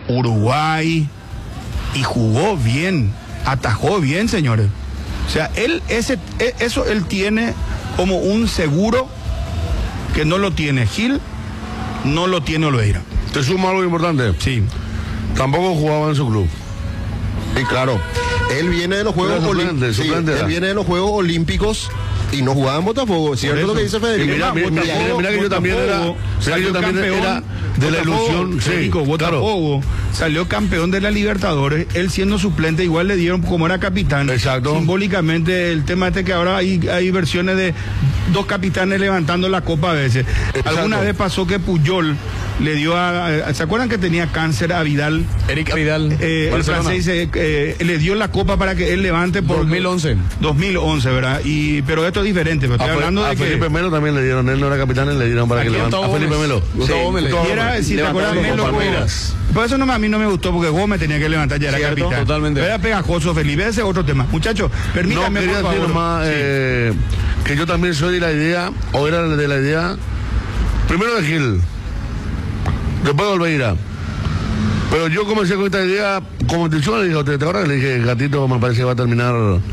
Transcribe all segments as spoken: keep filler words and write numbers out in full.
Uruguay, y jugó bien, atajó bien, señores. O sea, él, ese, eso él tiene como un seguro que no lo tiene Gil, no lo tiene Olveira. ¿Te suma algo importante? Sí. Tampoco jugaba en su club. Y claro, él viene de los Juegos Olímpicos. Sí, él viene de los Juegos Olímpicos y no jugaba en Botafogo. ¿Cierto lo que dice Federico? Mira, mira, mira, mira, mira que yo también era, mira que yo también era de la ilusión. Sí, Botafogo claro. Salió campeón de la Libertadores, él siendo suplente igual le dieron como era capitán. Exacto. Simbólicamente el tema este que ahora hay, hay versiones de dos capitanes levantando la copa a veces. Exacto. Alguna vez pasó que Puyol le dio a, ¿se acuerdan que tenía cáncer a Vidal? Eric Vidal. Eh, el francés eh, eh, le dio la copa para que él levante por dos mil once. dos mil once, ¿verdad? Y pero esto es diferente, pero estoy a, hablando a de Felipe que Melo también le dieron, él no era capitán, él le dieron para que levante. A Felipe Melo. Sí, si te acuerdas Melo, por eso no, a mí no me gustó porque Gómez tenía que levantar, ya era Cierto, capitán. Totalmente. Era pegajoso Felipe, ese es otro tema. Muchachos, permítanme no, por favor. Decir más, sí. eh, que yo también soy de la idea, o era de la idea, primero de Gil, después de Olveira. Pero yo comencé con esta idea, como te dije, le dije, ¿te acuerdas? Le dije, Gatito me parece que va a terminar.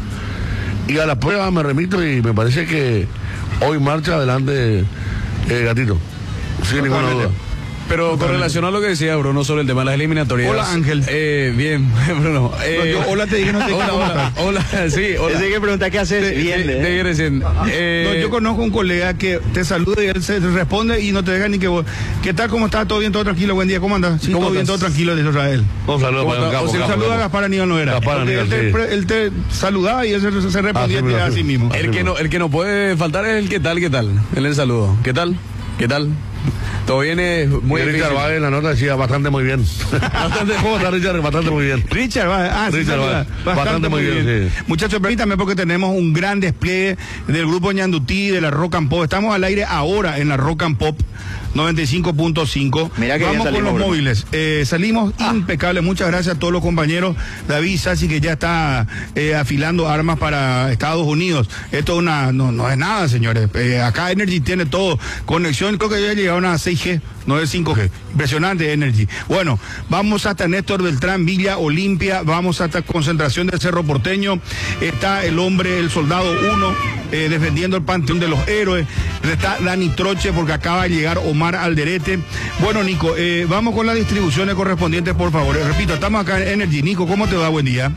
Y a la prueba me remito y me parece que hoy marcha adelante eh, Gatito. Sin ninguna duda. Pero con relación a lo que decía Bruno sobre el tema de las eliminatorias. Hola, Ángel. Eh, bien, Bruno. Eh, no, yo, hola te dije, no te hola, hola, hola, sí, hola. Ese que pregunta qué haces. Te, bien, te, eh. te recién. Eh, no, yo conozco un colega que te saluda y él se responde y no te deja ni que vos. ¿Qué tal? ¿Cómo estás? ¿Todo bien? ¿Todo tranquilo? Buen día. ¿Cómo andas? Sí, todo estás? bien, todo tranquilo, dice Israel. Un saludo para el capo. Un saludo a Gaspar Aníbal no era. Gaspar Aníbal, él, sí. te, él te saludaba y él se, se respondía ah, sí, a sí mismo. El que, no, el que no puede faltar es el qué tal, qué tal. Él el saludo. ¿Qué tal? ¿Qué tal? Todo viene muy bien. Richard Valle en la nota decía bastante muy bien. Bastante, ¿Cómo está Richard? Bastante muy bien. Richard Valle, ah, Richard sí, Valle. Bastante, Bastante muy bien. bien. Sí. Muchachos, permítanme porque tenemos un gran despliegue del grupo Ñandutí, de la Rock and Pop. Estamos al aire ahora en la Rock and Pop noventa y cinco punto cinco. Mira que vamos bien salimos, con los bro. móviles. Eh, salimos ah. impecables. Muchas gracias a todos los compañeros. David Sassi, que ya está eh, afilando armas para Estados Unidos. Esto una, no, no es nada, señores. Eh, acá Energy tiene todo. Conexión, creo que ya llegaron a seis G, no es cinco G. Impresionante Energy. Bueno, vamos hasta Néstor Beltrán, Villa Olimpia. Vamos hasta concentración del Cerro Porteño. Está el hombre, el soldado uno, eh, defendiendo el Panteón de los Héroes. Está Dani Troche, porque acaba de llegar Omar Alderete. Bueno, Nico, eh, vamos con las distribuciones correspondientes, por favor. Eh, repito, estamos acá en Energy. Nico, ¿cómo te va? Buen día.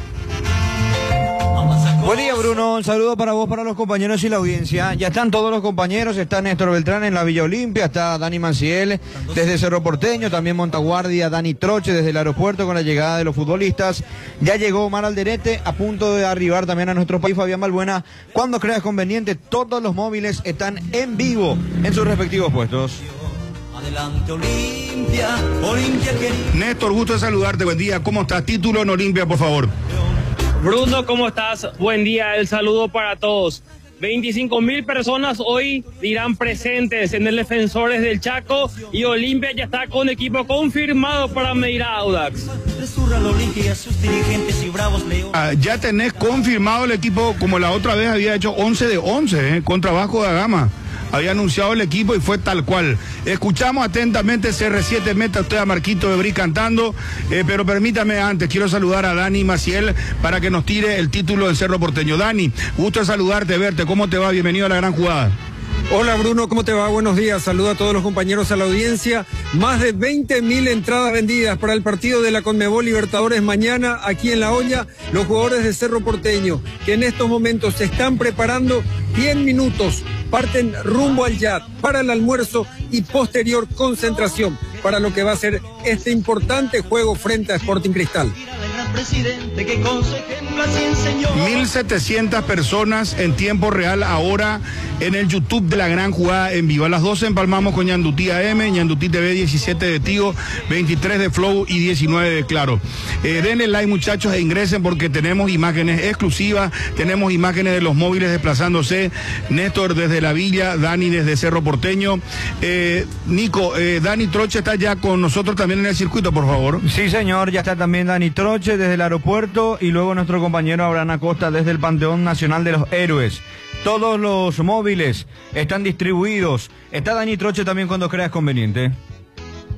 Buen día, Bruno. Un saludo para vos, para los compañeros y la audiencia. Ya están todos los compañeros. Está Néstor Beltrán en la Villa Olimpia. Está Dani Manciel desde Cerro Porteño. También Montaguardia, Dani Troche desde el aeropuerto con la llegada de los futbolistas. Ya llegó Omar Alderete, a punto de arribar también a nuestro país Fabián Balbuena. Cuando creas conveniente, todos los móviles están en vivo en sus respectivos puestos. Adelante, Olimpia, Olimpia querida. Néstor, gusto de saludarte. Buen día. ¿Cómo estás? Título en Olimpia, por favor. Bruno, ¿cómo estás? Buen día, el saludo para todos. veinticinco mil personas hoy dirán presentes en el Defensores del Chaco y Olimpia ya está con equipo confirmado para medir a Audax. Ah, ya tenés confirmado el equipo, como la otra vez había hecho once de once, eh, con trabajo de Gama. Había anunciado el equipo y fue tal cual. Escuchamos atentamente C R siete, meta usted a Marquito de Brí cantando, eh, pero permítame antes, quiero saludar a Dani Maciel para que nos tire el título del Cerro Porteño. Dani, gusto de saludarte, verte, ¿cómo te va? Bienvenido a la gran jugada. Hola Bruno, ¿cómo te va? Buenos días, saludo a todos los compañeros, a la audiencia. Más de veinte mil entradas vendidas para el partido de la Conmebol Libertadores mañana aquí en La Olla. Los jugadores de Cerro Porteño, que en estos momentos se están preparando, diez minutos, parten rumbo al Yat para el almuerzo y posterior concentración para lo que va a ser este importante juego frente a Sporting Cristal. mil setecientas personas en tiempo real ahora en el YouTube de la gran jugada en vivo. A las doce empalmamos con Ñandutí A M, Ñandutí T V, diecisiete de Tigo, veintitrés de Flow y diecinueve de Claro. Eh, denle like, muchachos, e ingresen porque tenemos imágenes exclusivas, tenemos imágenes de los móviles desplazándose. Néstor desde la Villa, Dani desde Cerro Porteño. Eh, Nico, eh, Dani Troche está ya con nosotros también en el circuito, por favor. Sí, señor, ya está también Dani Troche desde el aeropuerto y luego nuestro compañero Abraham Acosta desde el Panteón Nacional de los Héroes. Todos los móviles están distribuidos. Está Dani Troche también cuando creas conveniente.